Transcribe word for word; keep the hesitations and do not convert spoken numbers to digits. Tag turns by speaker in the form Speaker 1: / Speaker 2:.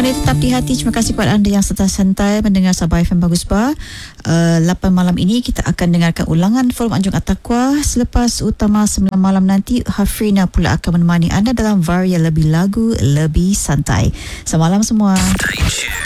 Speaker 1: boleh tetap di hati. Terima kasih kepada anda yang santai-santai mendengar Sabah F M Bagus Bar. Uh, lapan malam ini kita akan dengarkan ulangan Forum Anjung At-Taqwa. Selepas utama sembilan malam nanti, Hafrina pula akan menemani anda dalam varia lebih lagu, lebih santai. Selamat malam semua.